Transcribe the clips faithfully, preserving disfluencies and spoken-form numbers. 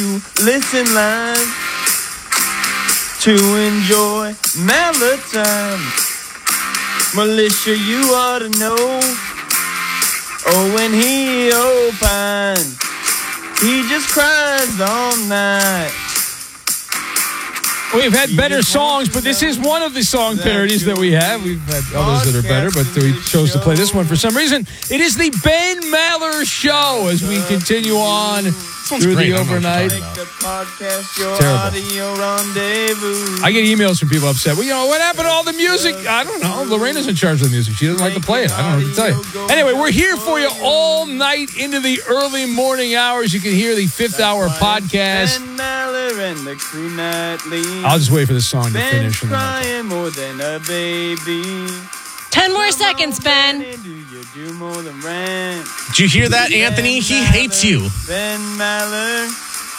to listen live, to enjoy Mallard time. Militia, you ought to know. Oh, when he opines, he just cries all night. We've had better songs, but this is one of the song parodies that we have. We've had others that are better, but we chose to play this one for some reason. It is the Ben Maller Show as we continue on through great. the overnight. Terrible. I get emails from people upset. Well, you know, what happened to all the music? I don't know. Lorena's in charge of the music. She doesn't like to play it. I don't know what to tell you. Anyway, we're here for you all night into the early morning hours. You can hear the fifth hour podcast. I'll just wait for the song to finish. Crying more than a baby. Ten more seconds, Ben. Did you hear that, Anthony? He hates you. Ben Maller.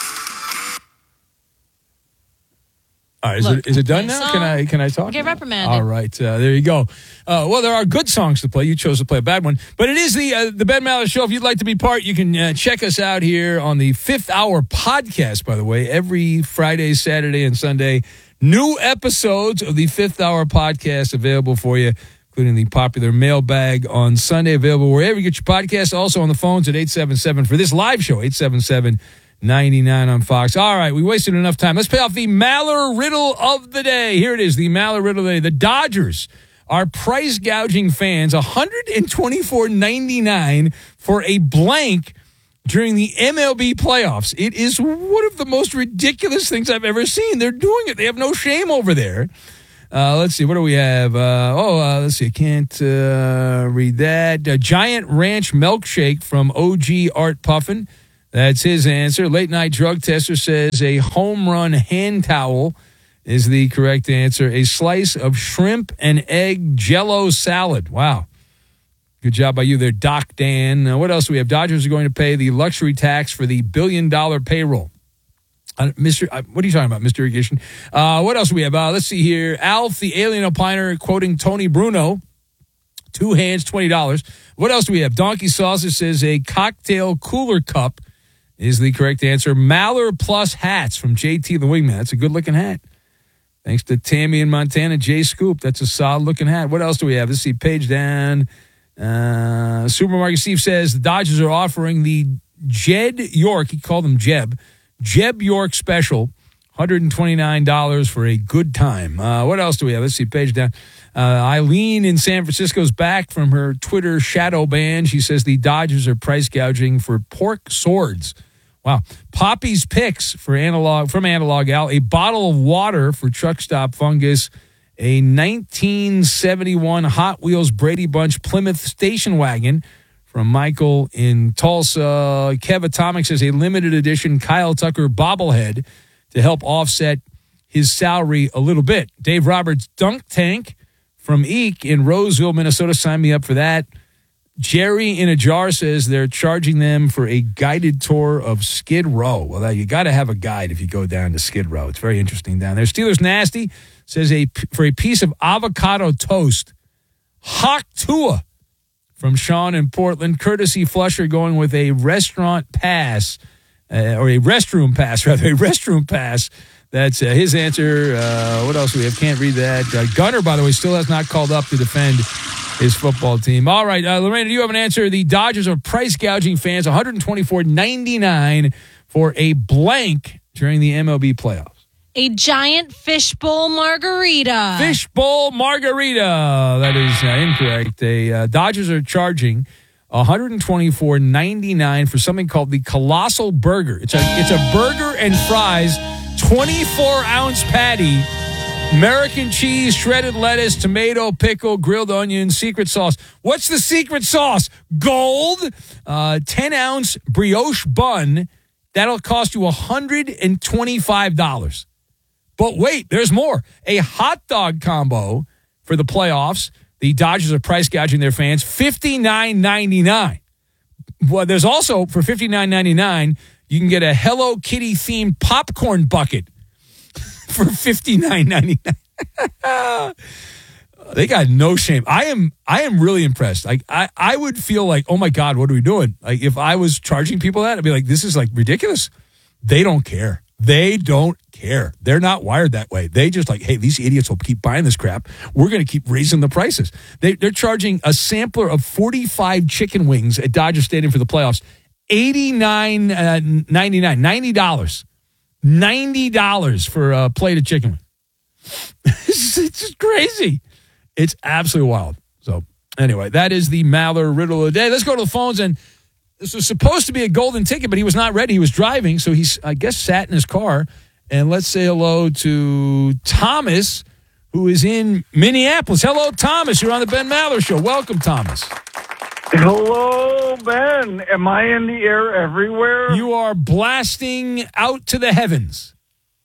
All right, is, Look, it, is it done play a now? song. Can I can I talk? Get now? reprimanded. All right, uh, there you go. Uh, well, there are good songs to play. You chose to play a bad one, but it is the uh, the Ben Maller Show. If you'd like to be part, you can uh, check us out here on the Fifth Hour podcast. By the way, every Friday, Saturday, and Sunday, new episodes of the Fifth Hour podcast available for you, including the popular mailbag on Sunday, available wherever you get your podcast. Also on the phones at eight seven seven for this live show, eight seven seven, ninety-nine on Fox. All right, we wasted enough time. Let's pay off the Maller Riddle of the day. Here it is, the Maller Riddle of the day. The Dodgers are price gouging fans one hundred twenty-four dollars and ninety-nine cents for a blank during the M L B playoffs. It is one of the most ridiculous things I've ever seen. They're doing it. They have no shame over there. Uh, let's see. What do we have? Uh, oh, uh, let's see. I can't uh, read that. A Giant Ranch milkshake from O G Art Puffin. That's his answer. Late Night Drug Tester says a home run hand towel is the correct answer. A slice of shrimp and egg Jell-O salad. Wow. Good job by you there, Doc Dan. Uh, what else do we have? Dodgers are going to pay the luxury tax for the billion-dollar payroll. Uh, Mister Uh, what are you talking about, Mister Irrigation? Uh, what else do we have? Uh, let's see here. Alf, the alien opiner, quoting Tony Bruno. Two hands, twenty dollars. What else do we have? Donkey Sausage says a cocktail cooler cup is the correct answer. Maller Plus hats from J T the Wingman. That's a good-looking hat. Thanks to Tammy in Montana. J Scoop, that's a solid-looking hat. What else do we have? Let's see, page down. Uh, Supermarket Steve says the Dodgers are offering the Jed York, he called him Jeb, Jeb York special, one hundred twenty-nine dollars for a good time. Uh, what else do we have? Let's see, page down. Uh, Eileen in San Francisco's back from her Twitter shadow ban. She says the Dodgers are price gouging for pork swords. Wow. Poppy's Picks for analog from Analog Al. A bottle of water for Truck Stop Fungus. A nineteen seventy-one Hot Wheels Brady Bunch Plymouth station wagon from Michael in Tulsa. Kev Atomic says a limited edition Kyle Tucker bobblehead to help offset his salary a little bit. Dave Roberts Dunk Tank from Eek in Roseville, Minnesota. Sign me up for that. Jerry in a Jar says they're charging them for a guided tour of Skid Row. Well, you got to have a guide if you go down to Skid Row. It's very interesting down there. Steelers Nasty says a for a piece of avocado toast. Hawk Tua from Sean in Portland. Courtesy Flusher going with a restaurant pass, uh, or a restroom pass, rather, a restroom pass. That's uh, his answer. Uh, what else do we have? Can't read that. Uh, Gunner, by the way, still has not called up to defend his football team. All right, uh, Lorena, do you have an answer? The Dodgers are price gouging fans one hundred twenty-four dollars and ninety-nine cents for a blank during the M L B playoffs. A giant fishbowl margarita. Fishbowl margarita. That is uh, incorrect. The uh, Dodgers are charging one hundred twenty-four dollars and ninety-nine cents for something called the Colossal Burger. It's a it's a burger and fries, twenty-four ounce patty, American cheese, shredded lettuce, tomato, pickle, grilled onion, secret sauce. What's the secret sauce? Gold. Uh, ten ounce brioche bun. That'll cost you one hundred twenty-five dollars. But wait, there's more. A hot dog combo for the playoffs. The Dodgers are price gouging their fans, fifty-nine ninety-nine. Well, there's also, for fifty-nine ninety-nine, you can get a Hello Kitty themed popcorn bucket for fifty-nine ninety-nine. They got no shame. I am I am really impressed. Like I, I would feel like, oh my God, what are we doing? Like if I was charging people that, I'd be like, this is like ridiculous. They don't care. They don't care. They're not wired that way. They just like, hey, these idiots will keep buying this crap. We're going to keep raising the prices. They, they're charging a sampler of forty-five chicken wings at Dodger Stadium for the playoffs, eighty-nine ninety-nine, ninety dollars. ninety dollars for a plate of chicken wings. it's, it's just crazy. It's absolutely wild. So anyway, that is the Maller riddle of the day. Let's go to the phones. And this was supposed to be a golden ticket, but he was not ready. He was driving, so he's, I guess, sat in his car. And let's say hello to Thomas, who is in Minneapolis. Hello, Thomas. You're on the Ben Maller Show. Welcome, Thomas. Hello, Ben. Am I in the air everywhere? You are blasting out to the heavens.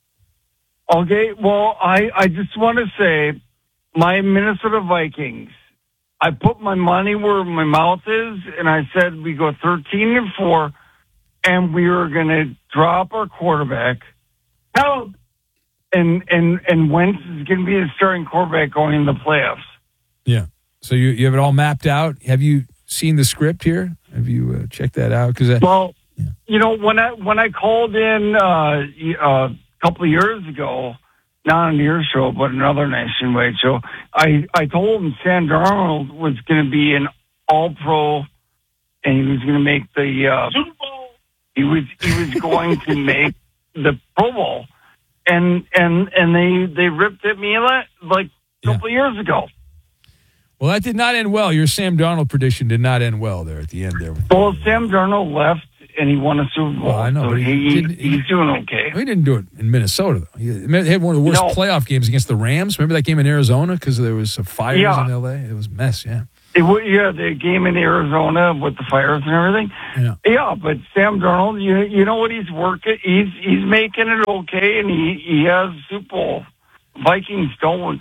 Okay, well, I, I just want to say, my Minnesota Vikings, I put my money where my mouth is, and I said we go thirteen and four, and we were going to drop our quarterback. Help! And, and, and Wentz is going to be the starting quarterback going in the playoffs. Yeah. So you, you have it all mapped out. Have you seen the script here? Have you uh, checked that out? Because uh, well, yeah. you know, when I when I called in uh, a couple of years ago, not on your show, but another nationwide show, I, I told him Sam Darnold was going to be an All-Pro, and he was going to make the uh, Super Bowl. He was he was going to make the Pro Bowl, and and and they they ripped at me like a couple yeah. of years ago. Well, that did not end well. Your Sam Darnold prediction did not end well there at the end there. Well, Sam Darnold left, and he won a Super Bowl. Well, I know, so but he, he, he, he's doing okay. He didn't do it in Minnesota, though. He had one of the worst No. playoff games against the Rams. Remember that game in Arizona because there was some fires Yeah. in L A? It was a mess, yeah. It, wa- yeah, the game in Arizona with the fires and everything. Yeah. Yeah, but Sam Darnold, you you know what he's working? He's he's making it okay, and he he has Super Bowl. Vikings don't.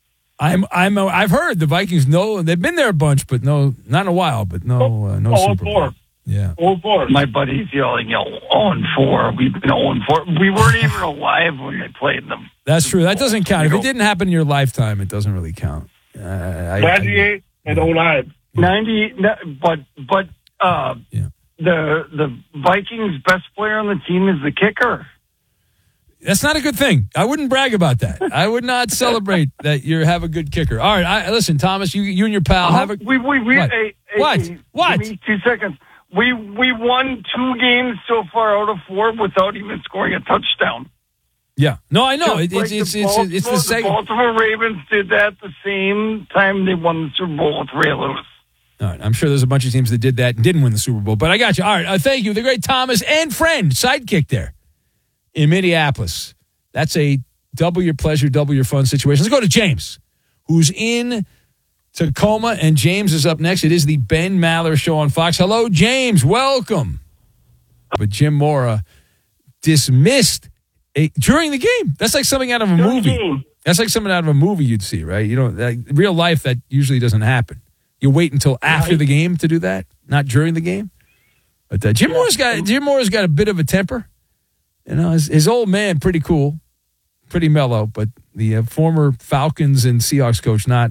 I'm I'm uh, I've heard the Vikings know they've been there a bunch, but no, not in a while, but no uh, no Oh, Super Bowl. four. Yeah. Oh, four. My buddy's yelling, you know, oh and four. We've been oh and four. We weren't even alive when they played them. That's true. That doesn't count. If it didn't happen in your lifetime, it doesn't really count. Uh, I, ninety-eight and oh nine. ninety, but but uh, Yeah. the the Vikings' best player on the team is the kicker. That's not a good thing. I wouldn't brag about that. I would not celebrate that you have a good kicker. All right, I, listen, Thomas, you you and your pal have a we we we what? Hey, hey, What? hey, What? Give me two seconds. We we won two games so far out of four without even scoring a touchdown. yeah. No, I know. Just It, like it's it's the it's it's the Baltimore- second. Baltimore Ravens did that the same time they won the Super Bowl with Ray Lewis. All right, I'm sure there's a bunch of teams that did that and didn't win the Super Bowl, but I got you. All right, uh, thank you, the great Thomas and friend sidekick there in Minneapolis. That's a double your pleasure, double your fun situation. Let's go to James, who's in Tacoma, and James is up next. It is the Ben Maller Show on Fox. Hello, James. Welcome. But Jim Mora dismissed a, during the game. That's like something out of a During the movie. game. That's like something out of a movie you'd see, right? You know, like, real life, that usually doesn't happen. You wait until after the game to do that, not during the game. But uh, Jim Mora's got Jim Mora's got a bit of a temper. You know, his, his old man, pretty cool, pretty mellow, but the uh, former Falcons and Seahawks coach, not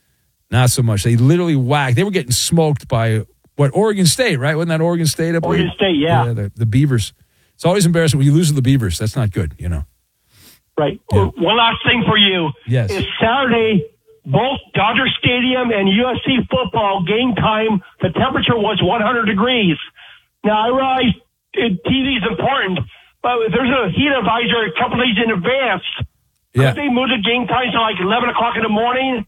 not so much. They literally whacked. They were getting smoked by, what, Oregon State, right? Wasn't that Oregon State? I believe? Oregon State, yeah. the, the Beavers. It's always embarrassing when you lose to the Beavers. That's not good, you know. Right. Yeah. One last thing for you. Yes. Is Saturday, both Dodger Stadium and U S C football game time, the temperature was one hundred degrees. Now, I realize it, T V is important, but if there's a heat advisory a couple days in advance, Yeah. could they move the game time to like eleven o'clock in the morning?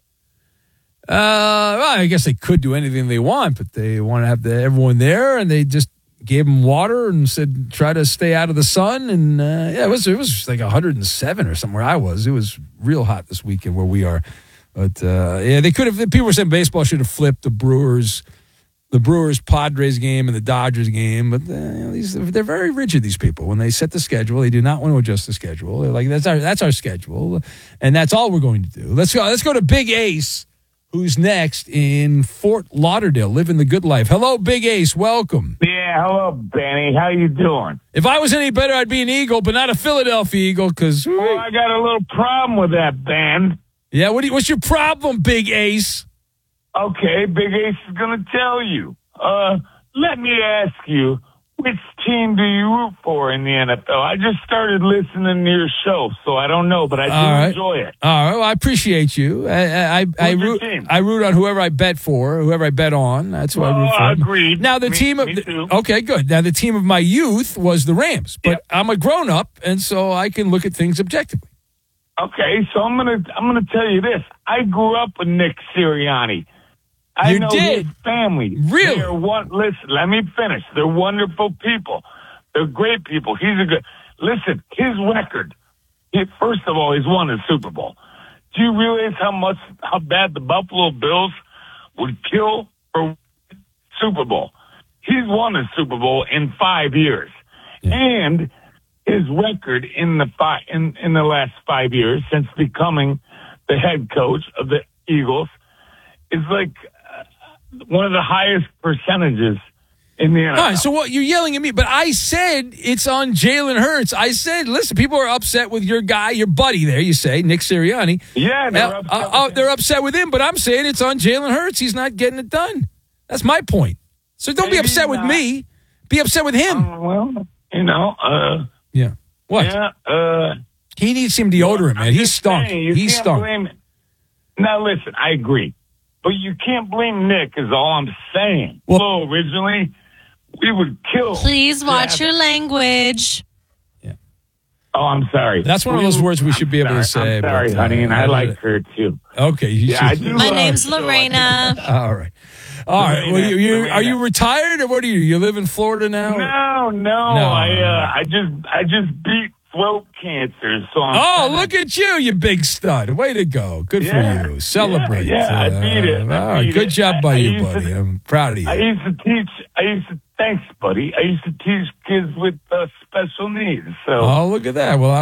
Uh, well, I guess they could do anything they want, but they want to have the, everyone there, and they just gave them water and said try to stay out of the sun. And uh, yeah, it was it was like one hundred seven or somewhere I was. It was real hot this weekend where we are. But uh, yeah, they could have. People were saying baseball should have flipped the Brewers, the Brewers Padres game and the Dodgers game. But uh, you know, these they're very rigid. These people, when they set the schedule, they do not want to adjust the schedule. They're like, that's our that's our schedule, and that's all we're going to do. Let's go. Let's go to Big Ace, who's next in Fort Lauderdale, living the good life. Hello, Big Ace. Welcome. Yeah, hello, Benny. How you doing? If I was any better, I'd be an Eagle, but not a Philadelphia Eagle. Because Well, I got a little problem with that band. yeah, what do you, what's your problem, Big Ace? Okay, Big Ace is going to tell you. Uh, let me ask you, which team do you root for in the N F L? I just started listening to your show, so I don't know, but I do All right. enjoy it. All right. Well, I appreciate you. I I, I, I Who's your root. team? I root on whoever I bet for, whoever I bet on. That's who I root Oh, for. agreed. Now the Me- team of me the- too. okay, good. Now the team of my youth was the Rams, but Yep. I'm a grown up, and so I can look at things objectively. Okay, so I'm gonna I'm gonna tell you this. I grew up with Nick Sirianni. I You know did? his family. Really? They're one. Listen, let me finish. They're wonderful people. They're great people. He's a good. Listen, his record. He, first of all, he's won a Super Bowl. Do you realize how much how bad the Buffalo Bills would kill for Super Bowl? He's won a Super Bowl in five years, and his record in the five in, in the last five years since becoming the head coach of the Eagles is like uh, one of the highest percentages in the N F L. All right, so what you're yelling at me, but I said it's on Jalen Hurts. I said, listen, people are upset with your guy, your buddy there. You say Nick Sirianni. Yeah, they're Uh, upset uh, with uh, him. they're upset with him, but I'm saying it's on Jalen Hurts. He's not getting it done. That's my point. So don't be Maybe upset with not. me. Be upset with him. Uh, well, you know, uh, yeah. What? yeah, uh, He needs some deodorant, man. I'm He just stunk. saying, you He can't stunk. Blame, now, listen, I agree. But you can't blame Nick, is all I'm saying. Well- Well, originally, we would kill. Please watch Yeah. your language. Oh, I'm sorry. That's one of those words we should be able to Sorry, say. I'm sorry, but, uh, honey, and I uh, like her, too. Okay. You Yeah, I should- do. My love name's her, so I Lorena. All right. All right. Well, you, you, are you retired or what are you? You live in Florida now? No, no, I, uh, I just, I just beat throat cancer, so I'm. Oh, kinda- look at you, you big stud. Way to go. Good Yeah, for you. Celebrate. yeah, yeah, I beat it. I all right, beat good it. job I- by I you, used to- buddy. I'm proud of I you. used to teach. I used to. Thanks, buddy. I used to teach kids with uh, special needs. So. Oh, look at that. Well,